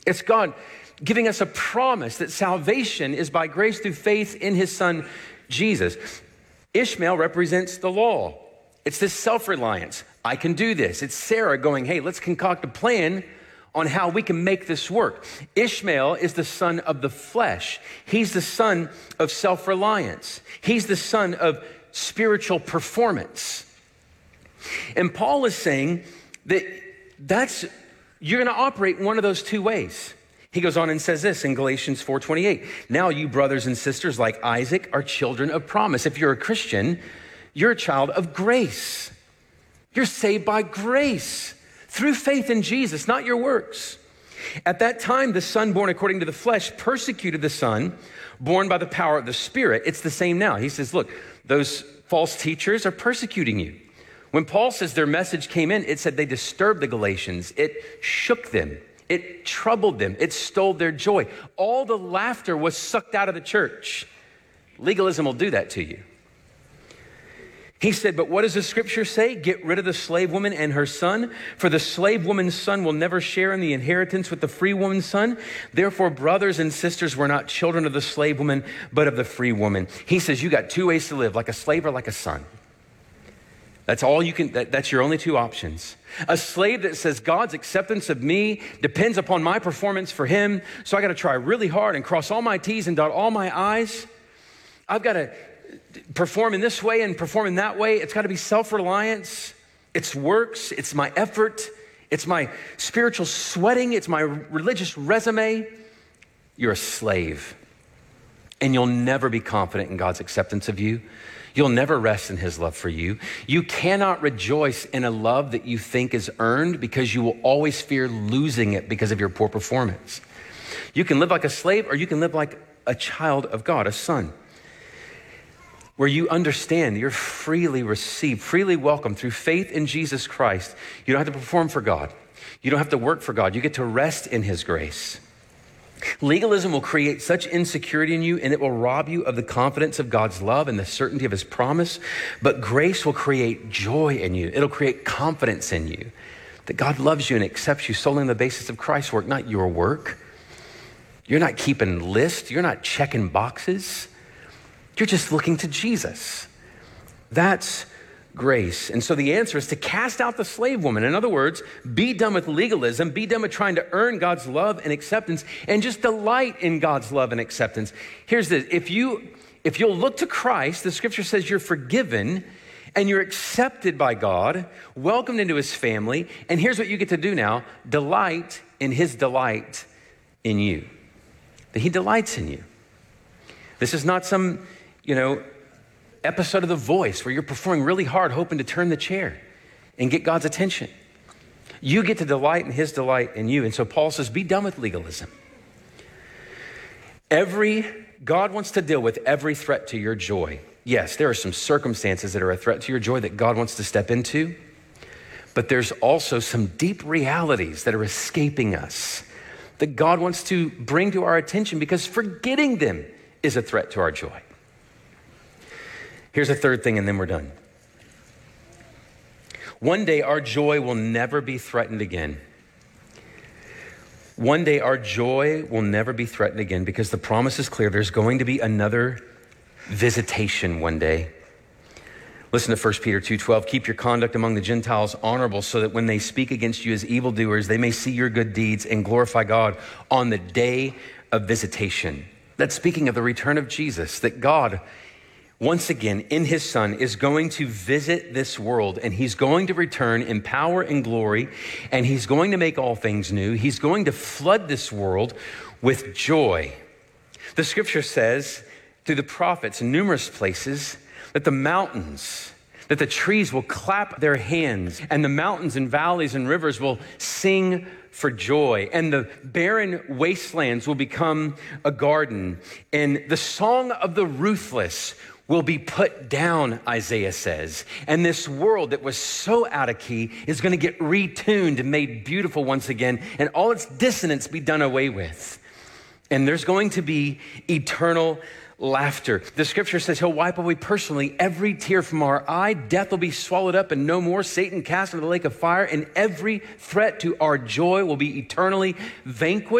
It's God giving us a promise that salvation is by grace through faith in his son, Jesus. Ishmael represents the law. It's this self-reliance. I can do this. It's Sarah going, hey, let's concoct a plan on how we can make this work. Ishmael is the son of the flesh. He's the son of self-reliance. He's the son of spiritual performance. And Paul is saying that you're going to operate in one of those two ways. He goes on and says this in Galatians 4:28. Now you brothers and sisters like Isaac are children of promise. If you're a Christian, you're a child of grace. You're saved by grace through faith in Jesus, not your works. At that time, the son born according to the flesh persecuted the son born by the power of the Spirit. It's the same now. He says, look, those false teachers are persecuting you. When Paul says their message came in, it said they disturbed the Galatians. It shook them. It troubled them. It stole their joy. All the laughter was sucked out of the church. Legalism will do that to you. He said, but what does the scripture say? Get rid of the slave woman and her son, for the slave woman's son will never share in the inheritance with the free woman's son. Therefore, brothers and sisters, we're not children of the slave woman, but of the free woman. He says, you got two ways to live, like a slave or like a son. That's all you can, that's your only two options. A slave that says God's acceptance of me depends upon my performance for him. So I got to try really hard and cross all my T's and dot all my I's. I've got to perform in this way and perform in that way. It's got to be self-reliance. It's works. It's my effort. It's my spiritual sweating. It's my religious resume. You're a slave. And you'll never be confident in God's acceptance of you. You'll never rest in his love for you. You cannot rejoice in a love that you think is earned because you will always fear losing it because of your poor performance. You can live like a slave or you can live like a child of God, a son, where you understand you're freely received, freely welcomed through faith in Jesus Christ. You don't have to perform for God. You don't have to work for God. You get to rest in his grace. Legalism will create such insecurity in you, and it will rob you of the confidence of God's love and the certainty of his promise. But grace will create joy in you. It'll create confidence in you that God loves you and accepts you solely on the basis of Christ's work, not your work. You're not keeping lists. You're not checking boxes. You're just looking to Jesus. That's grace. And so the answer is to cast out the slave woman. In other words, be done with legalism, be done with trying to earn God's love and acceptance, and just delight in God's love and acceptance. Here's this, if you'll look to Christ, the scripture says you're forgiven and you're accepted by God, welcomed into his family, and here's what you get to do now, delight in his delight in you. That he delights in you. This is not some, episode of The Voice where you're performing really hard hoping to turn the chair and get God's attention. You get to delight in his delight in you. And so Paul says, be done with legalism. God wants to deal with every threat to your joy. Yes, there are some circumstances that are a threat to your joy that God wants to step into, but there's also some deep realities that are escaping us that God wants to bring to our attention because forgetting them is a threat to our joy. Here's a third thing, and then we're done. One day, our joy will never be threatened again. One day, our joy will never be threatened again because the promise is clear. There's going to be another visitation one day. Listen to 1 Peter 2:12. Keep your conduct among the Gentiles honorable so that when they speak against you as evildoers, they may see your good deeds and glorify God on the day of visitation. That's speaking of the return of Jesus, that God, once again, in his son, is going to visit this world, and he's going to return in power and glory, and he's going to make all things new. He's going to flood this world with joy. The scripture says through the prophets in numerous places that the mountains, that the trees will clap their hands, and the mountains and valleys and rivers will sing for joy, and the barren wastelands will become a garden, and the song of the ruthless will be put down, Isaiah says. And this world that was so out of key is going to get retuned and made beautiful once again, and all its dissonance be done away with. And there's going to be eternal laughter. The scripture says he'll wipe away personally every tear from our eye. Death will be swallowed up and no more. Satan cast into the lake of fire, and every threat to our joy will be eternally vanquished.